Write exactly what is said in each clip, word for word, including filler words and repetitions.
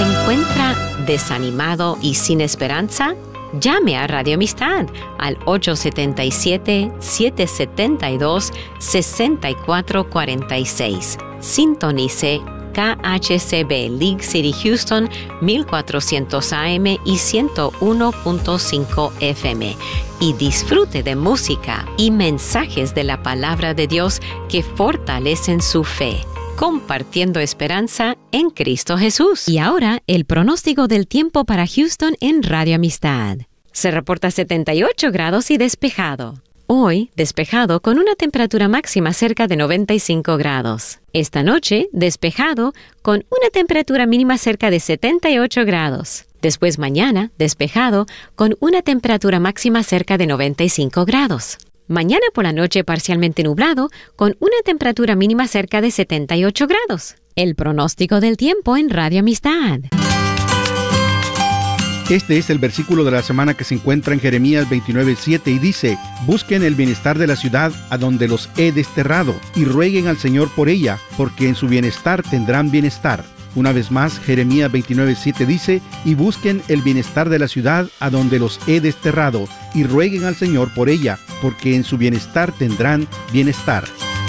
¿Se encuentra desanimado y sin esperanza? Llame a Radio Amistad al ocho siete siete, siete siete dos, seis cuatro cuatro seis. Sintonice K H C B League City Houston mil cuatrocientos A M y ciento uno punto cinco F M y disfrute de música y mensajes de la palabra de Dios que fortalecen su fe, compartiendo esperanza en Cristo Jesús. Y ahora, el pronóstico del tiempo para Houston en Radio Amistad. Se reporta setenta y ocho grados y despejado. Hoy, despejado con una temperatura máxima cerca de noventa y cinco grados. Esta noche, despejado con una temperatura mínima cerca de setenta y ocho grados. Después mañana, despejado con una temperatura máxima cerca de noventa y cinco grados. Mañana por la noche parcialmente nublado con una temperatura mínima cerca de setenta y ocho grados. El pronóstico del tiempo en Radio Amistad. Este es el versículo de la semana que se encuentra en Jeremías veintinueve siete y dice: busquen el bienestar de la ciudad a donde los he desterrado y rueguen al Señor por ella, porque en su bienestar tendrán bienestar. Una vez más, Jeremías veintinueve siete dice: y busquen el bienestar de la ciudad a donde los he desterrado y rueguen al Señor por ella, porque en su bienestar tendrán bienestar.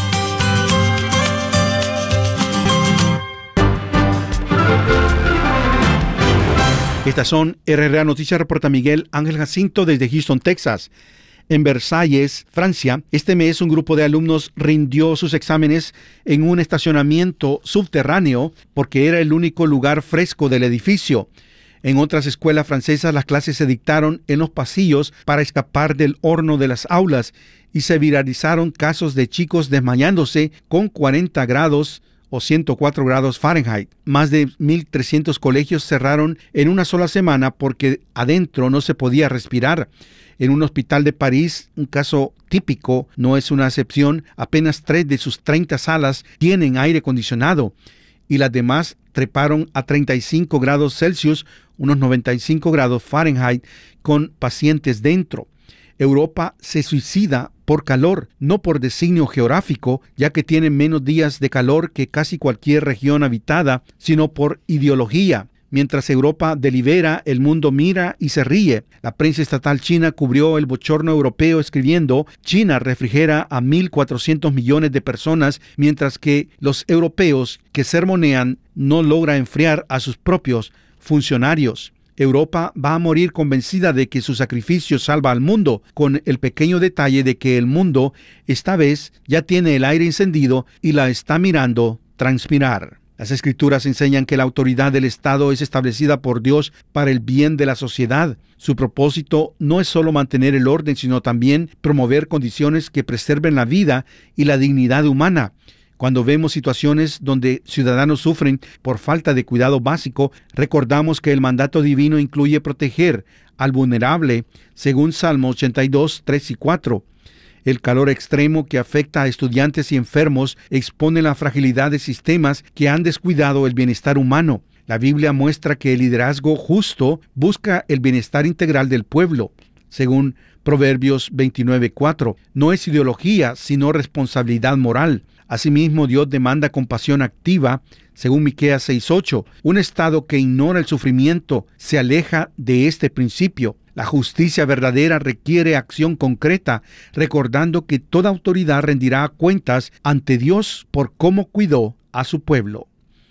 Estas son R R A Noticias, reporta Miguel Ángel Jacinto desde Houston, Texas. En Versalles, Francia, este mes un grupo de alumnos rindió sus exámenes en un estacionamiento subterráneo porque era el único lugar fresco del edificio. En otras escuelas francesas las clases se dictaron en los pasillos para escapar del horno de las aulas y se viralizaron casos de chicos desmayándose con cuarenta grados o ciento cuatro grados Fahrenheit. Más de mil trescientos colegios cerraron en una sola semana porque adentro no se podía respirar. En un hospital de París, un caso típico, no es una excepción, apenas tres de sus treinta salas tienen aire acondicionado y las demás treparon a treinta y cinco grados Celsius, unos noventa y cinco grados Fahrenheit, con pacientes dentro. Europa se suicida por calor, no por designio geográfico, ya que tiene menos días de calor que casi cualquier región habitada, sino por ideología. Mientras Europa delibera, el mundo mira y se ríe. La prensa estatal china cubrió el bochorno europeo escribiendo: China refrigera a mil cuatrocientos millones de personas, mientras que los europeos que sermonean no logra enfriar a sus propios funcionarios. Europa va a morir convencida de que su sacrificio salva al mundo, con el pequeño detalle de que el mundo, esta vez, ya tiene el aire encendido y la está mirando transpirar. Las Escrituras enseñan que la autoridad del Estado es establecida por Dios para el bien de la sociedad. Su propósito no es solo mantener el orden, sino también promover condiciones que preserven la vida y la dignidad humana. Cuando vemos situaciones donde ciudadanos sufren por falta de cuidado básico, recordamos que el mandato divino incluye proteger al vulnerable, según Salmo ochenta y dos, tres y cuatro. El calor extremo que afecta a estudiantes y enfermos expone la fragilidad de sistemas que han descuidado el bienestar humano. La Biblia muestra que el liderazgo justo busca el bienestar integral del pueblo, según Proverbios veintinueve cuatro. No es ideología, sino responsabilidad moral. Asimismo, Dios demanda compasión activa, según Miqueas seis ocho. Un Estado que ignora el sufrimiento se aleja de este principio. La justicia verdadera requiere acción concreta, recordando que toda autoridad rendirá cuentas ante Dios por cómo cuidó a su pueblo.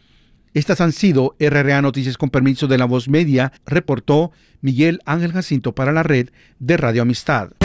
Estas han sido R R A Noticias con permiso de La Voz Media, reportó Miguel Ángel Jacinto para la red de Radio Amistad.